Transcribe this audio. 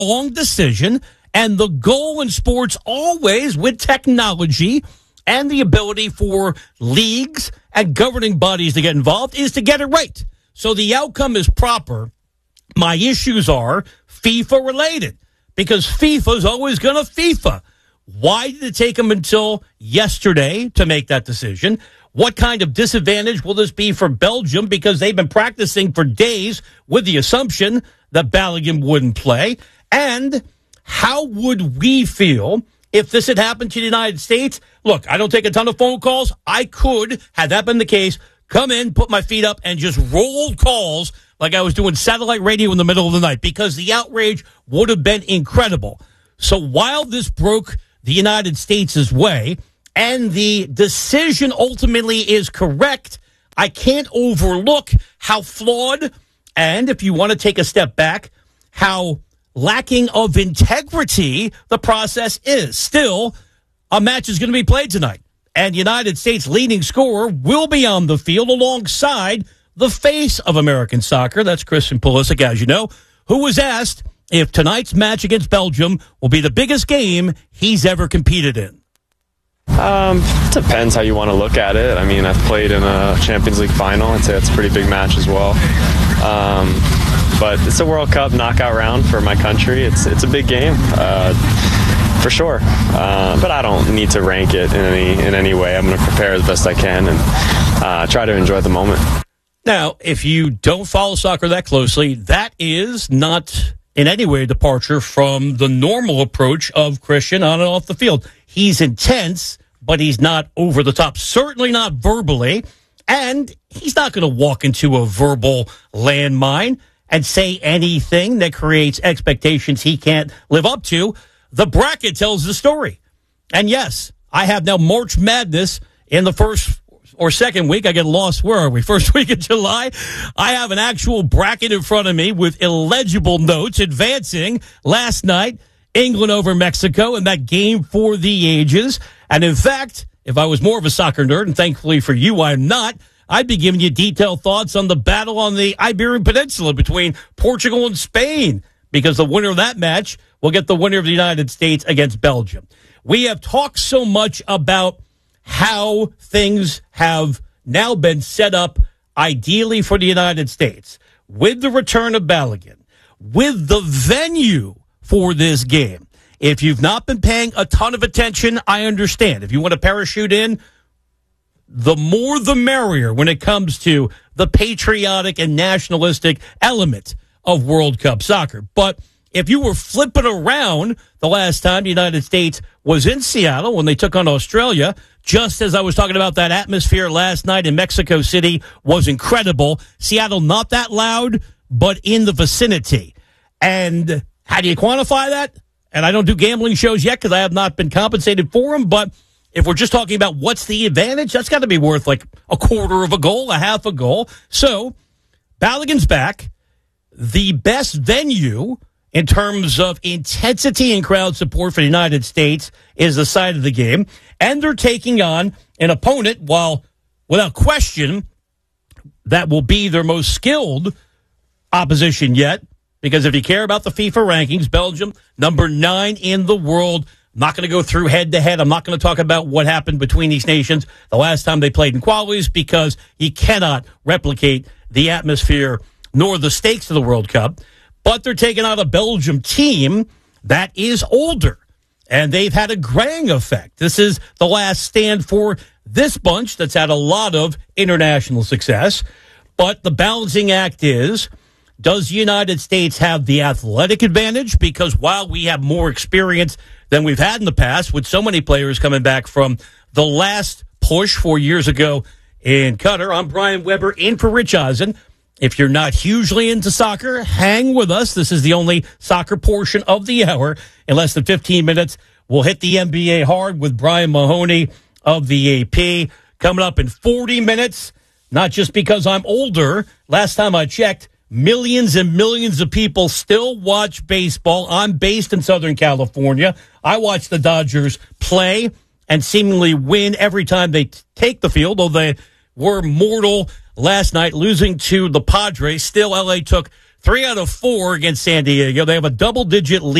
long decision, and the goal in sports always, with technology and the ability for leagues and governing bodies to get involved, is to get it right. So the outcome is proper. My issues are FIFA related, because FIFA is always going to FIFA. Why did it take them until yesterday to make that decision? What kind of disadvantage will this be for Belgium? Because they've been practicing for days with the assumption that Balogun wouldn't play. And how would we feel if this had happened to the United States? Look, I don't take a ton of phone calls. I could, had that been the case, come in, put my feet up, and just roll calls like I was doing satellite radio in the middle of the night, because the outrage would have been incredible. So while this broke the United States' way, and the decision ultimately is correct, I can't overlook how flawed, and if you want to take a step back, how lacking of integrity the process is. Still, a match is going to be played tonight, and United States' leading scorer will be on the field alongside the face of American soccer. That's Christian Pulisic, as you know, who was asked if tonight's match against Belgium will be the biggest game he's ever competed in. Depends how you want to look at it. I mean, I've played in a Champions League final. I'd say it's a pretty big match as well. But it's a World Cup knockout round for my country. It's a big game, for sure. But I don't need to rank it in any way. I'm going to prepare as best I can and try to enjoy the moment. Now, if you don't follow soccer that closely, that is not in any way a departure from the normal approach of Christian on and off the field. He's intense, but he's not over the top, certainly not verbally, and he's not going to walk into a verbal landmine and say anything that creates expectations he can't live up to. The bracket tells the story. And yes, I have now March Madness in the first or second week. I get lost. Where are we? First week of July. I have an actual bracket in front of me with illegible notes advancing last night. England over Mexico in that game for the ages. And in fact, if I was more of a soccer nerd, and thankfully for you, I'm not, I'd be giving you detailed thoughts on the battle on the Iberian Peninsula between Portugal and Spain, because the winner of that match will get the winner of the United States against Belgium. We have talked so much about how things have now been set up ideally for the United States with the return of Balogun, with the venue for this game. If you've not been paying a ton of attention, I understand. If you want to parachute in, the more the merrier when it comes to the patriotic and nationalistic element of World Cup soccer. But if you were flipping around the last time the United States was in Seattle when they took on Australia, just as I was talking about that atmosphere last night in Mexico City was incredible. Seattle not that loud, but in the vicinity. And how do you quantify that? And I don't do gambling shows yet because I have not been compensated for them. But if we're just talking about what's the advantage, that's got to be worth like a quarter of a goal, a half a goal. So Balogun's back. The best venue in terms of intensity and crowd support for the United States is the side of the game. And they're taking on an opponent, while without question, that will be their most skilled opposition yet. Because if you care about the FIFA rankings, Belgium, number 9 in the world. I'm not going to go through head-to-head. I'm not going to talk about what happened between these nations the last time they played in qualies, because you cannot replicate the atmosphere nor the stakes of the World Cup. But they're taking on a Belgium team that is older, and they've had a graying effect. This is the last stand for this bunch that's had a lot of international success. But the balancing act is, does the United States have the athletic advantage? Because while we have more experience than we've had in the past, with so many players coming back from the last push 4 years ago in Qatar, I'm Brian Weber in for Rich Eisen. If you're not hugely into soccer, hang with us. This is the only soccer portion of the hour. In less than 15 minutes, we'll hit the NBA hard with Brian Mahoney of the AP. Coming up in 40 minutes, not just because I'm older. Last time I checked, millions and millions of people still watch baseball. I'm based in Southern California. I watch the Dodgers play and seemingly win every time they take the field, though they were mortal last night, losing to the Padres. Still, LA took 3 out of 4 against San Diego. They have a double-digit lead